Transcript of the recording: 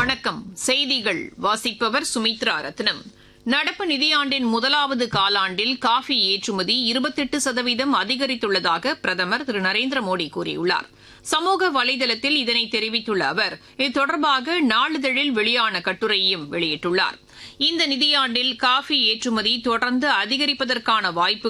வணக்கம். செய்திகள் வாசிப்பவர் சுமித்ரா ரத்னம். நடப்பு நிதியாண்டின் முதலாவது காலாண்டில் காஃபி ஏற்றுமதி 28% அதிகரித்துள்ளதாக பிரதமர் திரு நரேந்திரமோடி கூறியுள்ளார். சமூக வலைதளத்தில் இதனை தெரிவித்துள்ள அவர் இது தொடர்பாக நாளிதழில் வெளியான கட்டுரையையும் வெளியிட்டுள்ளார். இந்த நிதியாண்டில் காஃபி ஏற்றுமதி தொடர்ந்து அதிகரிப்பதற்கான வாய்ப்புகள்